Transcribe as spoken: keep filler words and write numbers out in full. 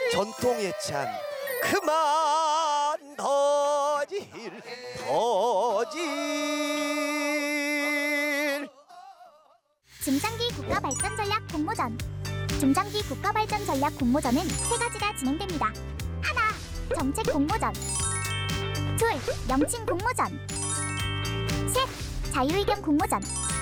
전통의 찬 그만 더질 더질. 중장기 국가발전전략 공모전. 중장기 국가발전 전략 공모전은 세 가지가 진행됩니다. 하나, 정책 공모전. 둘, 명칭 공모전. 셋, 자유의견 공모전.